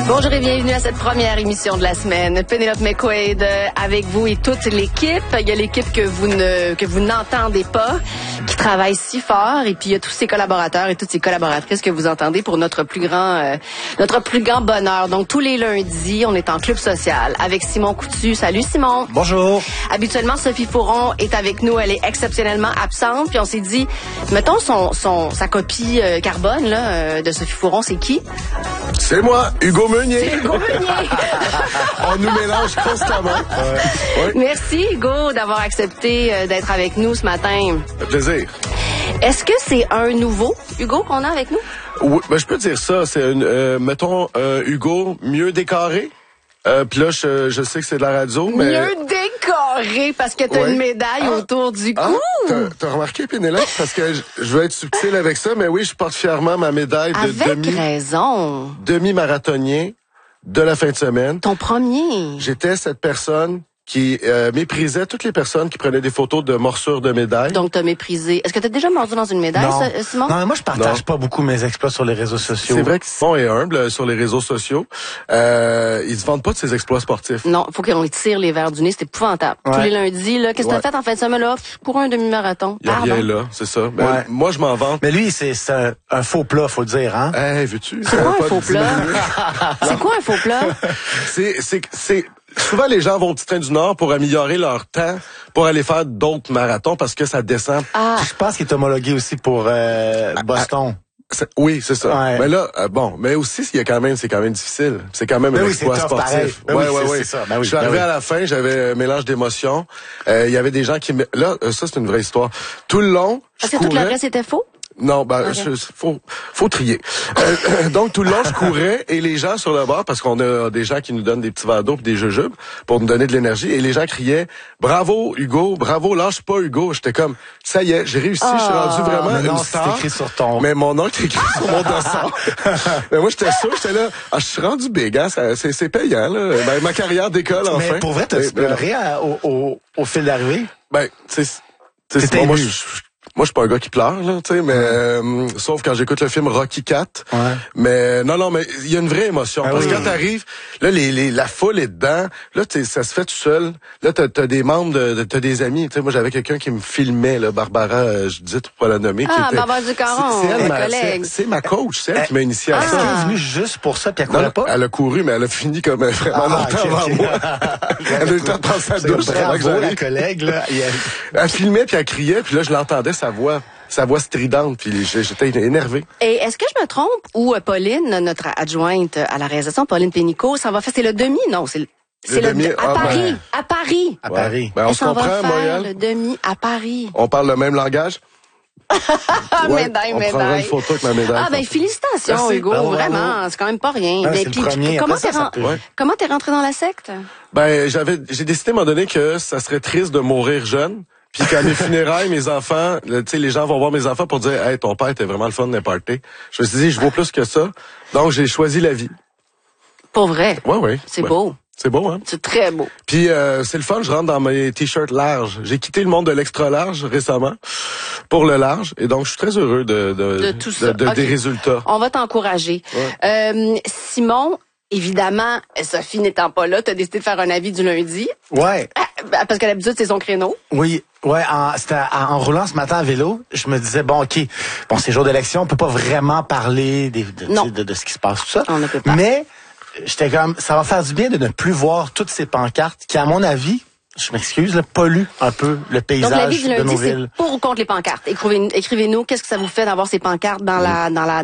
Bonjour et bienvenue à cette première émission de la semaine. Penelope McQuaid avec vous et toute l'équipe. Il y a l'équipe que vous n'entendez pas, qui travaille si fort, et puis il y a tous ses collaborateurs et toutes ses collaboratrices que vous entendez pour notre plus grand bonheur. Donc tous les lundis, on est en club social avec Simon Coutu. Salut Simon. Bonjour. Habituellement, Sophie Fouron est avec nous. Elle est exceptionnellement absente. Puis on s'est dit, mettons sa copie carbone là, de Sophie Fouron, c'est qui? C'est moi, Hugo Meunier. C'est Hugo Meunier. On nous mélange constamment. Oui. Merci Hugo d'avoir accepté d'être avec nous ce matin. Ça fait plaisir. Est-ce que c'est un nouveau Hugo qu'on a avec nous? Oui, ben je peux dire ça. C'est mettons Hugo mieux décoré. Puis là, je sais que c'est de la radio, mais... Mieux décoré, parce que t'as une médaille autour du cou. T'as remarqué, Pénélope? Parce que je veux être subtil avec ça, mais oui, je porte fièrement ma médaille de demi-marathonien de la fin de semaine. Ton premier. J'étais cette personne qui méprisait toutes les personnes qui prenaient des photos de morsures de médailles. Donc, t'as méprisé. Est-ce que t'as déjà mordu dans une médaille, Simon? Non, moi, je partage pas beaucoup mes exploits sur les réseaux sociaux. C'est vrai que Simon est humble sur les réseaux sociaux. Il se vante pas de ses exploits sportifs. Non, faut qu'on lui tire les verres du nez. C'est épouvantable. Ouais. Tous les lundis, là, qu'est-ce que t'as fait en fin de semaine, là? Pour un demi-marathon. Il y a rien là, c'est ça. Ben, moi, je m'en vante. Mais lui, c'est un faux plat, faut le dire, hein? Veux-tu? C'est quoi un faux plat? C'est quoi un faux plat? C'est souvent, les gens vont au Petit Train du Nord pour améliorer leur temps pour aller faire d'autres marathons parce que ça descend. Je pense qu'il est homologué aussi pour Boston. Oui, c'est ça. Ouais. Mais là, mais aussi, c'est quand même difficile. C'est quand même un exploit sportif. Oui, c'est ça. Je suis arrivé à la fin, j'avais un mélange d'émotions. Il y avait des gens qui... Là, ça, c'est une vraie histoire. Tout le long, parce que tout le reste était faux? Non, faut trier. Donc tout le long je courais et les gens sur le bord, parce qu'on a des gens qui nous donnent des petits verres d'eau et des jujubes pour nous donner de l'énergie, et les gens criaient bravo Hugo, bravo, lâche pas Hugo. J'étais comme ça y est, j'ai réussi, je suis rendu vraiment une star. C'est écrit sur ton... Mais mon nom est écrit sur mon dossard. Mais moi j'étais sûr, j'étais là, je suis rendu big, hein, c'est payant là. Ben, ma carrière décolle enfin. Mais pour vrai, t'as pleuré au fil d'arrivée? Ben, c'est moi, je suis pas un gars qui pleure, là, tu sais, mais sauf quand j'écoute le film Rocky 4. Ouais. Mais non, mais il y a une vraie émotion. Parce que quand t'arrives, là, la foule est dedans. Là, ça se fait tout seul. Là, t'as des membres, t'as des amis. Tu sais, moi, j'avais quelqu'un qui me filmait, là, Barbara, je dis pour pas la nommer. Barbara Ducaron, collègue. C'est ma coach, c'est elle qui m'a initié à ça. Elle est venue juste pour ça, puis elle courait pas? Elle a couru, mais elle a fini comme vraiment longtemps avant moi. Elle a eu le temps de prendre sa douche. Bravo, la collègue, là. Elle filmait, puis elle criait, puis là, je l'entendais, sa voix stridente, puis j'étais énervé. Et est-ce que je me trompe, ou Pauline, notre adjointe à la réalisation, Pauline Pénicaud, ça va faire, c'est le demi? Non, c'est le demi à Paris. À Paris. À Paris. Ben, on se comprend, Montréal. Le demi à Paris. On parle le même langage? Médaille. On prendra une photo avec ma médaille. Félicitations, merci, Hugo, vraiment, c'est quand même pas rien. Mais puis, comment t'es rentré dans la secte? Ben, j'ai décidé à un moment donné que ça serait triste de mourir jeune. Puis qu'à mes funérailles, mes enfants, tu sais, les gens vont voir mes enfants pour dire « Hey, ton père était vraiment le fun d'un party. » Je me suis dit, je vaux plus que ça. Donc, j'ai choisi la vie. Pour vrai? Oui. C'est beau. C'est beau, hein? C'est très beau. Puis c'est le fun, je rentre dans mes t-shirts larges. J'ai quitté le monde de l'extra large récemment pour le large, et donc je suis très heureux de tout ça. Des résultats. On va t'encourager. Ouais. Simon, évidemment, Sophie n'étant pas là, t'as décidé de faire un avis du lundi. Ouais. Parce que d'habitude, c'est son créneau. Oui. Ouais, en roulant ce matin à vélo, je me disais, c'est jour d'élection, on peut pas vraiment parler de ce qui se passe, tout ça. On ne peut pas. Mais j'étais comme, ça va faire du bien de ne plus voir toutes ces pancartes qui, à mon avis, je m'excuse, polluent un peu le paysage de nos villes. Donc, l'avis du lundi, c'est pour ou contre les pancartes? Écrivez-nous, qu'est-ce que ça vous fait d'avoir ces pancartes dans la